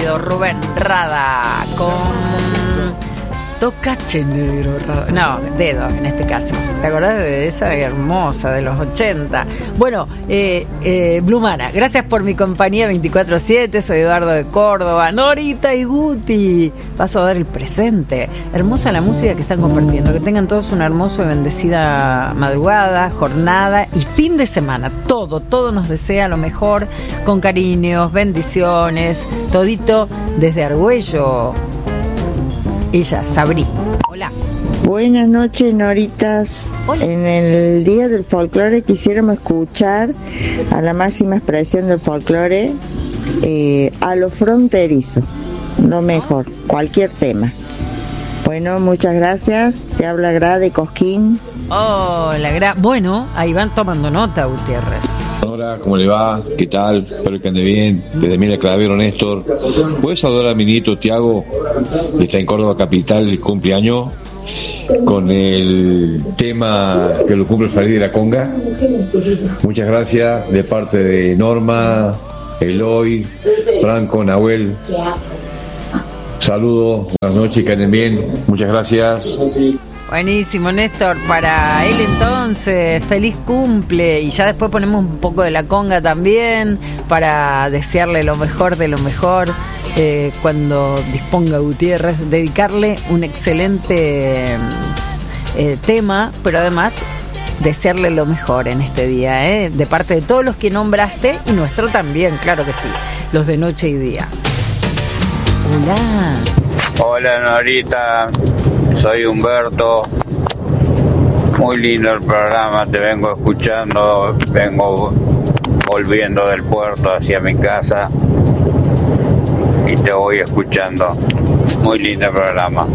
querido Rubén Rada con Tocache Negro Rada. No, Dedo en este caso. ¿Te acordás de esa hermosa de los 80? Bueno, Blumana, gracias por mi compañía 24/7. Soy Eduardo de Córdoba. Norita y Guti, paso a dar el presente. Hermosa la música que están compartiendo. Que tengan todos una hermosa y bendecida madrugada, jornada y fin de semana. Todo nos desea lo mejor, con cariños, bendiciones, todito desde Argüello. Ella, Sabri. Hola. Buenas noches, Noritas. Hola. En el Día del Folclore quisiéramos escuchar a la máxima expresión del folclore, a lo fronterizo, no mejor, cualquier tema. Bueno, muchas gracias. Te habla Gra de Cosquín. Hola, Gra. Bueno, ahí van tomando nota, Gutiérrez. Hola, ¿cómo le va? ¿Qué tal? Espero que ande bien. Desde Mira Clavero, Néstor. ¿Puedes saludar a mi nieto Tiago, que está en Córdoba Capital, el cumpleaños, con el tema que lo cumple el Farid de la Conga? Muchas gracias de parte de Norma, Eloy, Franco, Nahuel. Saludos, buenas noches, que anden bien. Muchas gracias. Buenísimo, Néstor, para él entonces, feliz cumple, y ya después ponemos un poco de la conga también, para desearle lo mejor de lo mejor, cuando disponga Gutiérrez, dedicarle un excelente tema, pero además desearle lo mejor en este día, de parte de todos los que nombraste, y nuestro también, claro que sí, los de noche y día. Hola. Hola, Norita. Soy Humberto. Muy lindo el programa, te vengo escuchando, vengo volviendo del puerto hacia mi casa y te voy escuchando. Muy lindo el programa.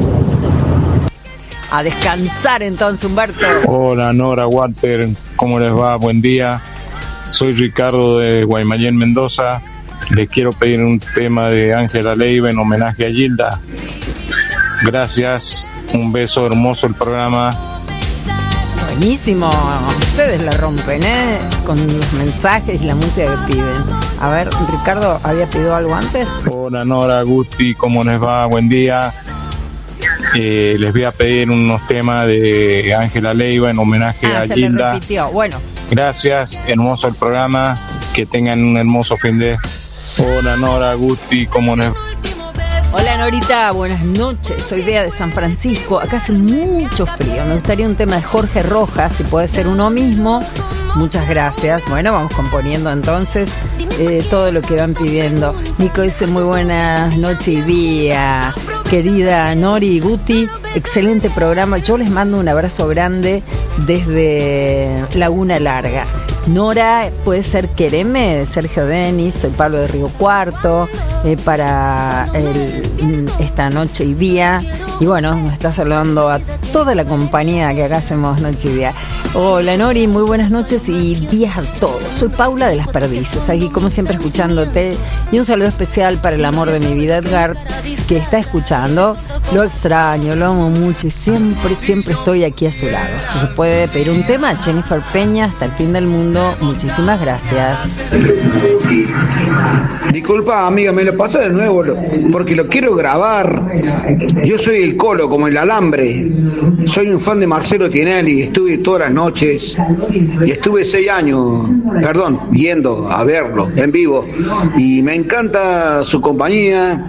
A descansar entonces, Humberto. Hola, Nora, Walter, ¿cómo les va? Buen día. Soy Ricardo de Guaymallén, Mendoza. Les quiero pedir un tema de Ángela Leiva en homenaje a Gilda. Gracias. Un beso, hermoso el programa. Buenísimo. Ustedes la rompen, con los mensajes y la música que piden. A ver, Ricardo, ¿había pedido algo antes? Hola, Nora, Gusti, ¿cómo les va? Buen día. Les voy a pedir unos temas de Ángela Leiva en homenaje a se Gilda. le repitió. Bueno. Gracias, hermoso el programa. Que tengan un hermoso fin de... Hola, Nora, Gusti, ¿cómo les va? Hola, Norita, buenas noches. Soy Bea de San Francisco. Acá hace mucho frío. Me gustaría un tema de Jorge Rojas, si puede ser uno mismo. Muchas gracias. Bueno, vamos componiendo entonces todo lo que van pidiendo. Nico dice muy buenas noches y día. Querida Nori y Guti, excelente programa. Yo les mando un abrazo grande desde Laguna Larga. Nora, puede ser Quereme, de Sergio Denis. Soy Pablo de Río Cuarto, para esta noche y día. Y bueno, nos está saludando a toda la compañía que acá hacemos noche y día. Hola, Nori, muy buenas noches y días a todos. Soy Paula de Las Perdices, aquí como siempre escuchándote. Y un saludo especial para el amor de mi vida, Edgar, que está escuchando. Lo extraño, lo amo mucho y siempre estoy aquí a su lado. Si se puede pedir un tema, Jennifer Peña, Hasta el fin del mundo. Muchísimas gracias. Disculpa, amiga, me lo pasa de nuevo porque lo quiero grabar. Yo soy el Colo, como el alambre. Soy un fan de Marcelo Tinelli. Estuve todas las noches y estuve 6 años, yendo a verlo en vivo. Y me encanta su compañía.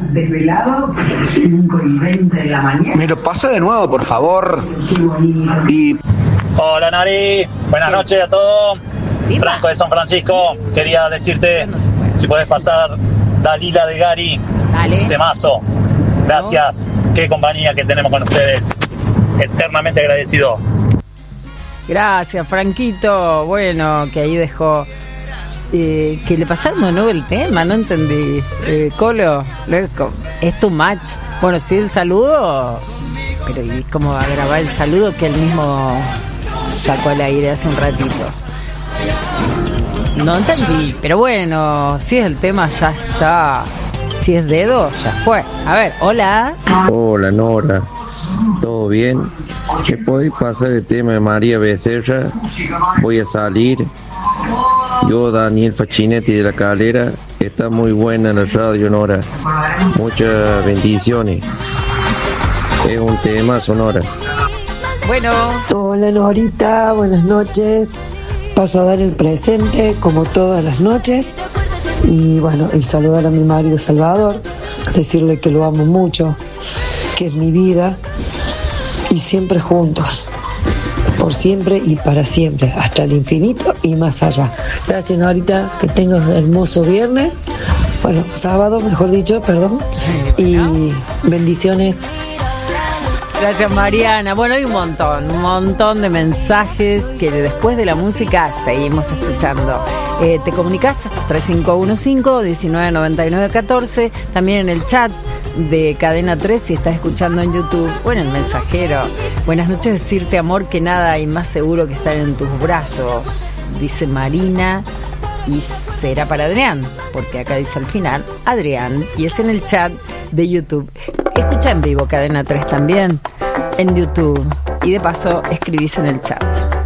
Me lo pasa de nuevo, por favor. Y... Hola, Nari. Buenas noches a todos. Franco de San Francisco. Quería decirte si puedes pasar Dalila de Gary. Dale. Temazo. Gracias. Qué compañía que tenemos con ustedes. Eternamente agradecido. Gracias, Franquito. Bueno, que ahí dejó. Que le pasaron de nuevo el tema, no entendí. Colo, es too much. Bueno, sí, el saludo, pero ¿y cómo va a grabar el saludo que él mismo sacó al aire hace un ratito? No entendí, pero bueno, si es el tema ya está. Si es dedo, ya fue. A ver, hola. Hola, Nora. ¿Todo bien? ¿Me podéis pasar el tema de María Becerra? Voy a salir. Yo, Daniel Fachinetti de La Calera, Está muy buena la radio, Nora. Muchas bendiciones. Es un tema, Sonora. Bueno. Hola, Norita, buenas noches. Paso a dar el presente, como todas las noches. Y bueno, y saludar a mi marido Salvador. Decirle que lo amo mucho, que es mi vida. Y siempre juntos. Por siempre y para siempre, hasta el infinito y más allá. Gracias, Norita, que tengas un hermoso viernes, bueno, sábado, mejor dicho, perdón, y bendiciones. Gracias, Mariana. Bueno, hay un montón de mensajes que después de la música seguimos escuchando. Te comunicás 3515-1999-14, también en el chat de Cadena 3 si estás escuchando en YouTube o en el mensajero. Buenas noches, decirte, amor, que nada hay más seguro que estar en tus brazos, dice Marina, y será para Adrián, porque acá dice al final Adrián, y es en el chat de YouTube. Escucha en vivo Cadena 3 también en YouTube, y de paso escribís en el chat.